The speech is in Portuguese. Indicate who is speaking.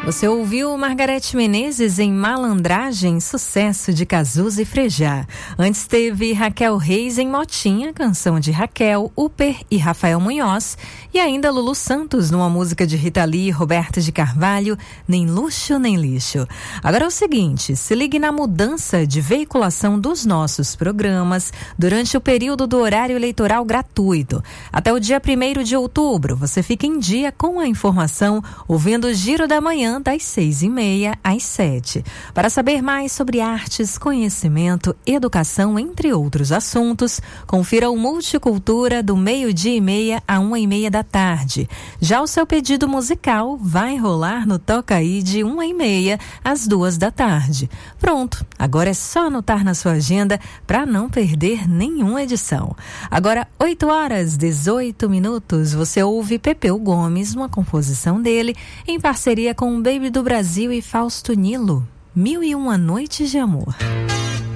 Speaker 1: Você ouviu Margareth Menezes em Malandragem, sucesso de Cazuza e Frejá. Antes teve Raquel Reis em Motinha, canção de Raquel, Upper e Rafael Munhoz. E ainda Lulu Santos numa música de Rita Lee e Roberta de Carvalho, Nem Luxo Nem Lixo. Agora é o seguinte, se ligue na mudança de veiculação dos nossos programas durante o período do horário eleitoral gratuito. Até o dia 1º de outubro, você fica em dia com a informação ouvindo o Giro da Manhã das 6h30 às 7h. Para saber mais sobre artes, conhecimento, educação, entre outros assuntos, confira o Multicultura do 12h30 a 1h30 da tarde. Já o seu pedido musical vai rolar no Toca Aí de 1h30 às 2h da tarde. Pronto, agora é só anotar na sua agenda para não perder nenhuma edição. Agora, 8h18, você ouve Pepeu Gomes, uma composição dele, em parceria com o Baby do Brasil e Fausto Nilo, 1001 Noites de Amor.